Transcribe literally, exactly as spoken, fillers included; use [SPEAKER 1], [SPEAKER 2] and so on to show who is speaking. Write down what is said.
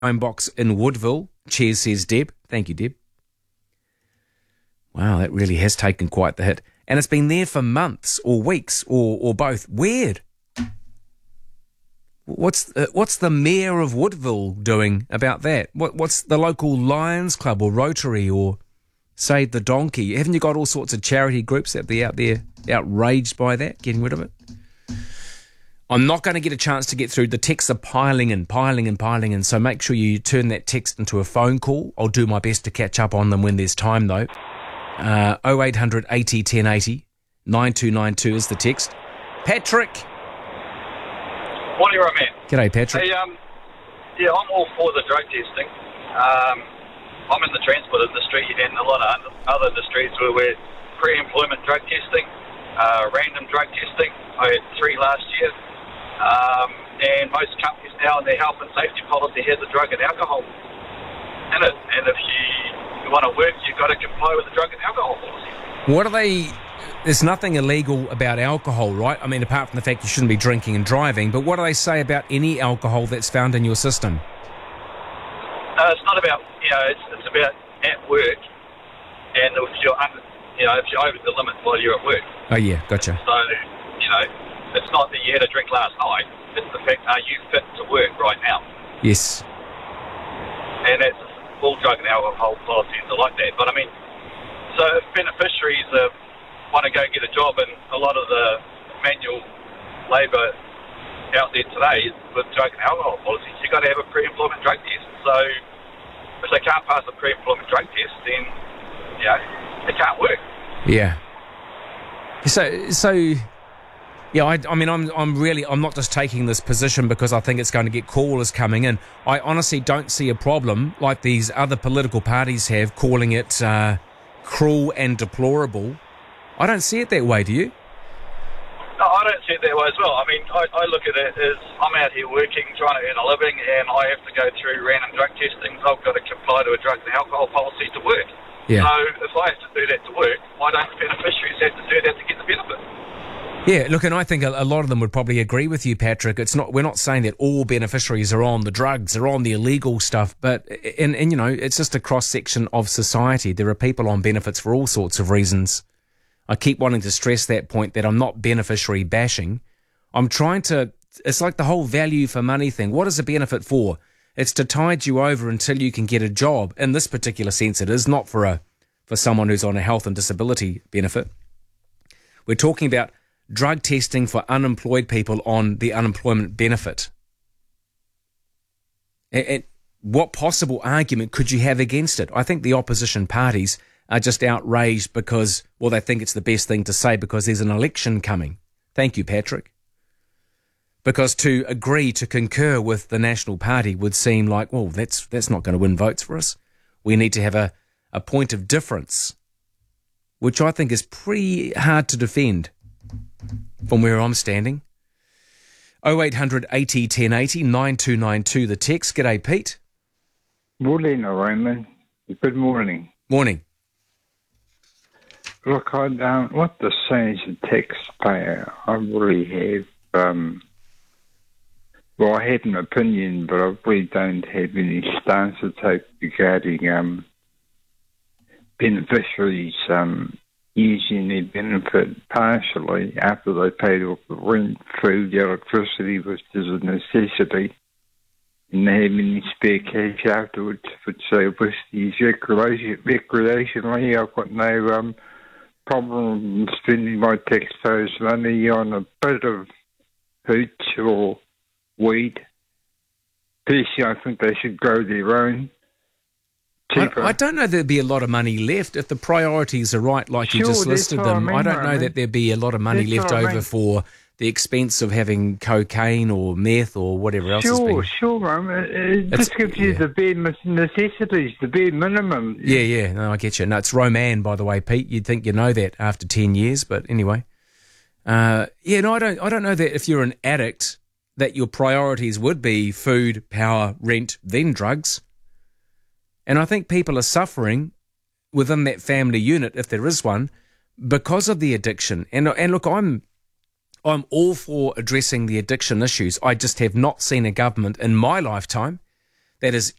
[SPEAKER 1] Home box in Woodville. Cheers, says Deb. Thank you, Deb. Wow, that really has taken quite the hit. And it's been there for months or weeks or, or both. Weird. What's uh, what's the mayor of Woodville doing about that? What What's the local Lions Club or Rotary or Save the Donkey? Haven't you got all sorts of charity groups that be out there outraged by that, getting rid of it? I'm not going to get a chance to get through. The texts are piling and piling and piling in, so make sure you turn that text into a phone call. I'll do my best to catch up on them when there's time, though. Uh, oh eight hundred eighty ten eighty, nine two nine two is the text. Patrick.
[SPEAKER 2] Morning, right, man.
[SPEAKER 1] G'day, Patrick.
[SPEAKER 2] Hey, um, yeah, I'm all for the drug testing. Um, I'm in the transport industry and a lot of other industries where we're pre-employment drug testing, uh, random drug testing. I had three last year. Um, and most companies now in their health and safety policy has a drug and alcohol in it. And if you, you want to work, you've got to comply with the drug and alcohol policy.
[SPEAKER 1] What are they... There's nothing illegal about alcohol, right? I mean, apart from the fact you shouldn't be drinking and driving, but what do they say about any alcohol that's found in your system?
[SPEAKER 2] Uh, it's not about, you know, it's, it's about at work, and if you're under, you know, if you're over the limit while you're at work.
[SPEAKER 1] Oh, yeah, gotcha.
[SPEAKER 2] So, you know, it's not that you had a drink last night, it's the fact, are you fit to work right now?
[SPEAKER 1] Yes.
[SPEAKER 2] And that's all drug and alcohol policies are like that. But, I mean, so if beneficiaries are want to go get a job, and a lot of the manual labour out there today with drug and alcohol policies, you've got to have a pre-employment drug test. So if they can't pass a pre-employment drug test, then, you know, they can't work.
[SPEAKER 1] Yeah. So, so, yeah, I, I mean, I'm, I'm really, I'm not just taking this position because I think it's going to get callers coming in. I honestly don't see a problem like these other political parties have, calling it uh, cruel and deplorable. I don't see it that way, do you?
[SPEAKER 2] No, I don't see it that way as well. I mean, I, I look at it as I'm out here working, trying to earn a living, and I have to go through random drug testing. I've got to comply to a drug and alcohol policy to work.
[SPEAKER 1] Yeah.
[SPEAKER 2] So if I have to do that to work, why don't the beneficiaries have to do that to get the benefit?
[SPEAKER 1] Yeah, look, and I think a, a lot of them would probably agree with you, Patrick. It's not, we're not saying that all beneficiaries are on the drugs, are on the illegal stuff, but, and, and you know, it's just a cross-section of society. There are people on benefits for all sorts of reasons. I keep wanting to stress that point, that I'm not beneficiary bashing. I'm trying to, it's like the whole value for money thing. What is a benefit for? It's to tide you over until you can get a job. In this particular sense, it is not for a, for someone who's on a health and disability benefit. We're talking about drug testing for unemployed people on the unemployment benefit. And, and what possible argument could you have against it? I think the opposition parties are just outraged because, well, they think it's the best thing to say because there's an election coming. Thank you, Patrick. Because to agree, to concur with the National Party would seem like, well, that's that's not going to win votes for us. We need to have a, a point of difference, which I think is pretty hard to defend from where I'm standing. oh eight hundred eighty ten eighty, nine two nine two, the text. G'day, Pete.
[SPEAKER 3] Morning, Raymond. Good morning.
[SPEAKER 1] Morning.
[SPEAKER 3] Look, I don't want to say as a taxpayer. I really have, um, well, I have an opinion, but I really don't have any stance to take regarding um, beneficiaries um, using their benefit partially after they paid off the rent, food, electricity, which is a necessity, and they have any spare cash afterwards, which they wish to use recreation, recreationally. I've got no um, problem spending my taxpayers' money on a bit of hooch or weed. Personally, I think they should grow their own.
[SPEAKER 1] I, I don't know there'd be a lot of money left if the priorities are right, like you
[SPEAKER 3] Sure,
[SPEAKER 1] just listed
[SPEAKER 3] that's what I
[SPEAKER 1] them.
[SPEAKER 3] mean,
[SPEAKER 1] I don't know
[SPEAKER 3] Roman.
[SPEAKER 1] that there'd be a lot of money
[SPEAKER 3] That's
[SPEAKER 1] left
[SPEAKER 3] what I
[SPEAKER 1] over
[SPEAKER 3] mean.
[SPEAKER 1] for the expense of having cocaine or meth or whatever else has
[SPEAKER 3] Sure,
[SPEAKER 1] been.
[SPEAKER 3] sure, Roman. It
[SPEAKER 1] It's-
[SPEAKER 3] just gives you
[SPEAKER 1] yeah.
[SPEAKER 3] the bare necessities, the bare minimum.
[SPEAKER 1] Yeah, yeah, no, I get you. No, it's Roman, by the way, Pete. You'd think you know that after ten years, but anyway. Uh, yeah, no, I don't. I don't know that if you're an addict, that your priorities would be food, power, rent, then drugs. And I think people are suffering within that family unit, if there is one, because of the addiction. And and look, I'm I'm all for addressing the addiction issues. I just have not seen a government in my lifetime that is